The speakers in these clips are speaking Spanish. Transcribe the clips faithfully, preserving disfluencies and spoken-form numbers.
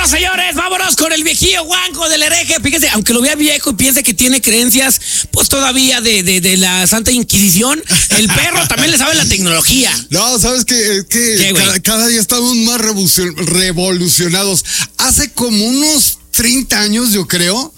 Bueno, señores, vámonos con el viejillo guango del hereje. Fíjense, aunque lo vea viejo y piense que tiene creencias, pues todavía de, de, de la Santa Inquisición, el perro también le sabe la tecnología. No, ¿sabes qué? Que cada, cada día estamos más revolucionados. Hace como unos treinta años, yo creo,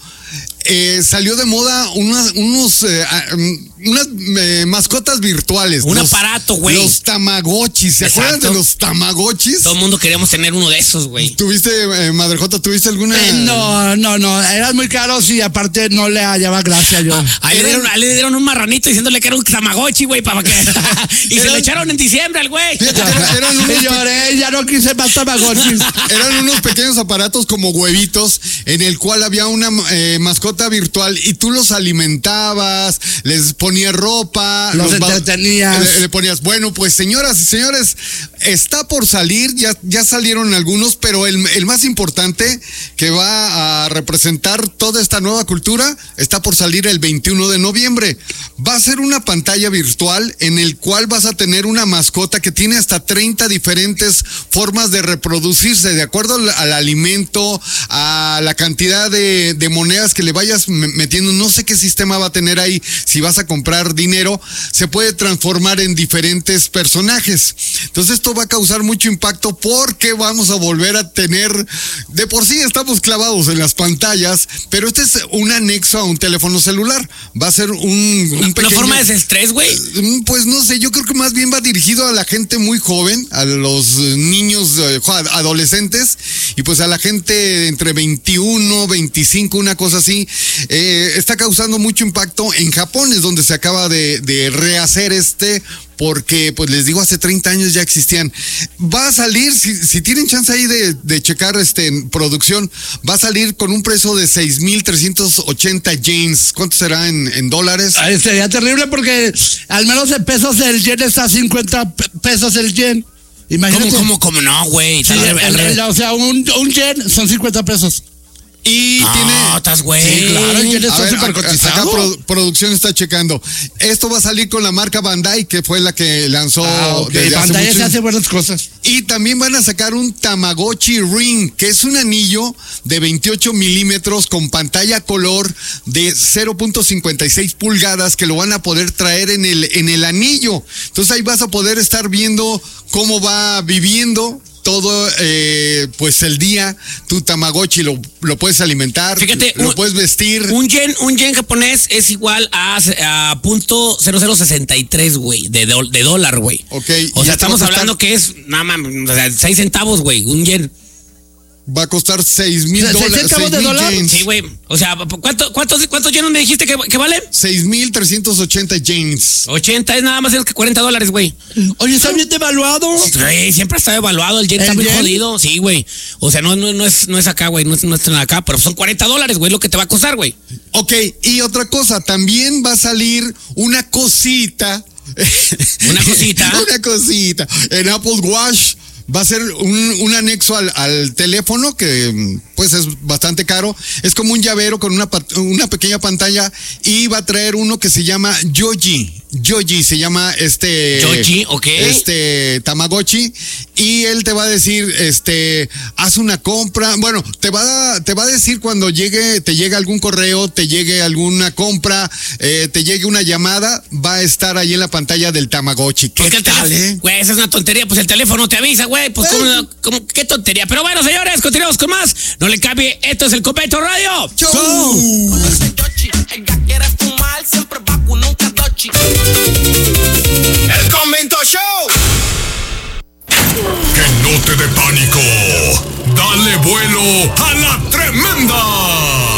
eh, salió de moda unas, unos, eh, unas eh, mascotas virtuales. Un los, aparato, güey. Los tamagotchis. ¿Se Exacto. acuerdan de los tamagotchis? Todo el mundo queríamos tener uno de esos, güey. ¿Tuviste, eh, Madre Jota, tuviste alguna? Eh, no, no, no. Eran muy caros y aparte no le hallaba gracia yo. Ah, ahí le dieron, ahí le dieron un marranito diciéndole que era un tamagotchi, güey, para que... y eran, se lo echaron en diciembre al güey. Eran, eran unos y lloré, ya no quise más tamagotchis. Eran unos pequeños aparatos como huevitos en el cual había una eh, mascota virtual y tú los alimentabas, les ponías ropa, los, los entretenías. Le, le ponías, bueno, pues señoras y señores, está por salir, ya, ya salieron algunos, pero el, el más importante que va a representar toda esta nueva cultura está por salir el veintiuno de noviembre. Va a ser una pantalla virtual en el cual vas a tener una mascota que tiene hasta treinta diferentes formas de reproducirse, de acuerdo al, al alimento, a la cantidad de, de monedas que le vayas metiendo. No sé qué sistema va a tener ahí. Si vas a comprar dinero, se puede transformar en diferentes personajes. Entonces esto va a causar mucho impacto porque vamos a volver a tener, de por sí estamos clavados en las pantallas, pero este es un anexo a un teléfono celular. Va a ser un, un pequeño... ¿Una forma de desestrés, güey? Pues no sé, yo creo que más bien va dirigido a la gente muy joven, a los niños eh, adolescentes y pues a la gente entre veintiuno, veinticinco, una cosa así. Eh, está causando mucho impacto en Japón, es donde se acaba de, de rehacer este, porque pues les digo, hace treinta años ya existían. Va a salir, si, si tienen chance ahí de, de checar este en producción, va a salir con un precio de seis mil trescientos ochenta yens. ¿Cuánto será en, en dólares? Ay, sería terrible porque al menos en pesos el yen está a cincuenta pesos el yen. Imagínate. ¿Cómo, cómo, cómo no, güey? Sí, o sea, un, un yen son cincuenta pesos. Y no, tiene. estás güey. Sí, claro, y está súper cotizado. Acá pro, producción está checando. Esto va a salir con la marca Bandai, que fue la que lanzó. Ah, okay. desde Bandai hace se hace buenas cosas. Y también van a sacar un Tamagotchi Ring, que es un anillo de veintiocho milímetros con pantalla color de cero punto cincuenta y seis pulgadas que lo van a poder traer en el, en el anillo. Entonces ahí vas a poder estar viendo cómo va viviendo todo eh, pues el día tu Tamagotchi, lo, lo puedes alimentar. Fíjate, lo un, puedes vestir. Un yen, un yen japonés es igual a, a punto cero cero sesenta y tres, güey, de, do, de dólar, güey. Ok. O sea, estamos hablando que es, nada más, o sea, seis centavos, güey, un yen. Va a costar seis mil dólares. ¿Centavos de dólar? Sí, güey. O sea, ¿cuánto, cuántos, ¿cuántos yenes me dijiste que, que valen? seis mil trescientos ochenta yens. ochenta es nada más menos que cuarenta dólares, güey. Oye, ¿está bien devaluado? Sí, siempre está evaluado. El yen está muy jodido. Sí, güey. O sea, no, no, no, es, no es acá, güey. No es, no es acá, pero son cuarenta dólares, güey, lo que te va a costar, güey. Ok, y otra cosa, también va a salir una cosita. Una cosita. Una cosita. En Apple Watch. Va a ser un, un anexo al, al teléfono que pues es bastante caro. Es como un llavero con una, una pequeña pantalla y va a traer uno que se llama Yoji. Yoji se llama este... Yoji, ok. Este Tamagotchi. Y él te va a decir, este, haz una compra. Bueno, te va a, te va a decir cuando llegue, te llegue algún correo, te llegue alguna compra, eh, te llegue una llamada, va a estar ahí en la pantalla del Tamagotchi. ¿Qué el tal, eh? Güey, esa es una tontería. Pues el teléfono te avisa, güey. Pues, ¿cómo, cómo, qué tontería. Pero bueno, señores, continuamos con más. No le cambie, esto es el Convento Radio. ¡Show! Ella quiere fumar, siempre va con un cadochi. El Convento Show. Que no te dé pánico. Dale vuelo a la tremenda.